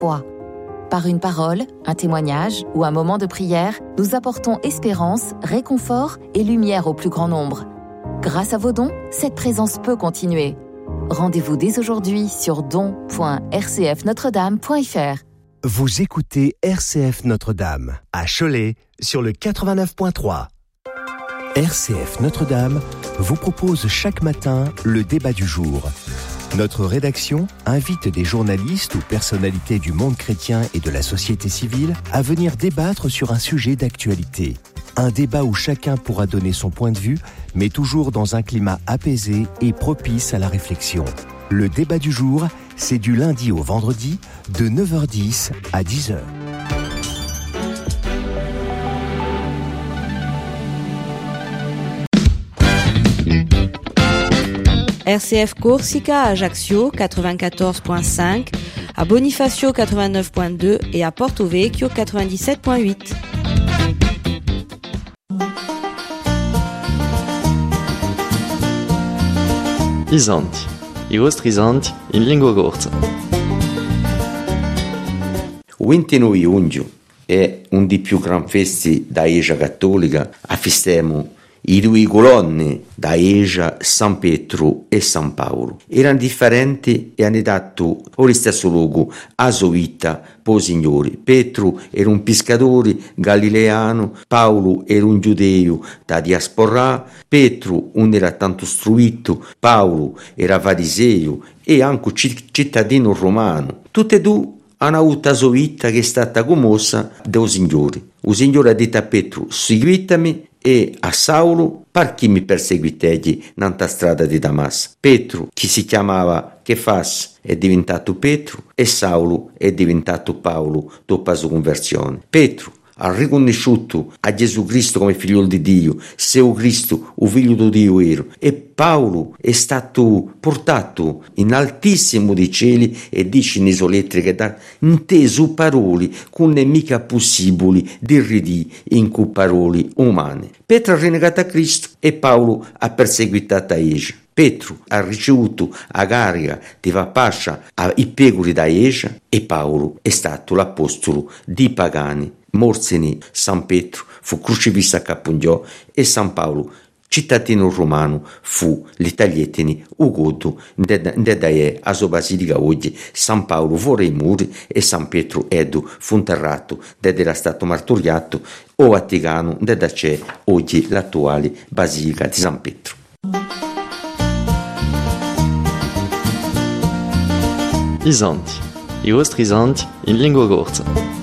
Par une parole, un témoignage ou un moment de prière, nous apportons espérance, réconfort et lumière au plus grand nombre. Grâce à vos dons, cette présence peut continuer. Rendez-vous dès aujourd'hui sur don.rcfnotredame.fr. Vous écoutez RCF Notre-Dame à Cholet sur le 89.3. RCF Notre-Dame vous propose chaque matin le débat du jour. Notre rédaction invite des journalistes ou personnalités du monde chrétien et de la société civile à venir débattre sur un sujet d'actualité. Un débat où chacun pourra donner son point de vue, mais toujours dans un climat apaisé et propice à la réflexion. Le débat du jour, c'est du lundi au vendredi, de 9h10 à 10h. RCF Corsica à Ajaccio 94.5, à Bonifacio 89.2 et à Porto Vecchio 97.8. Isanti, i vostri isanti in lingua corsa. Il 29 giugno è un dei più gran festi da Chiesa Cattolica, affestiamo i due colonne da Chiesa, San Pietro e San Paolo. Erano differenti e hanno dato allo stesso luogo a sua vita per Signore. Pietro era un pescatore galileano, Paolo era un giudeo da diaspora, Pietro non era tanto istruito, Paolo era fariseo e anche cittadino romano. Tutte e due hanno avuto la sua vita che è stata commossa dal Signore. Il Signore ha detto a Pietro: seguitami, e a Saulo: perché mi perseguitegli nella strada di Damasco? Pietro, che si chiamava Chefas, è diventato Pietro, e Saulo è diventato Paolo dopo la sua conversione. Pietro ha riconosciuto a Gesù Cristo come figlio di Dio, seu Cristo, il figlio di Dio vero, e Paolo è stato portato in altissimo dei cieli e dice in isoletri che da inteso parole con non è mica possibile di ridire in cui parole umane. Pietro ha rinnegato a Cristo e Paolo ha perseguitato a Chiesa. Pietro ha ricevuto a carica di far pascia ai pecore da Chiesa e Paolo è stato l'apostolo di pagani. Morseni San Pietro fu crocifisso a Cappugnò e San Paolo, cittadino romano, fu l'itaglietini ugodo da a sua basilica oggi. San Paolo fuori i muri e San Pietro Edu fu interrato era stato martoriato o Vaticano da c'è oggi l'attuale basilica di San Pietro. Isanti, i vostri isanti in lingua corsa.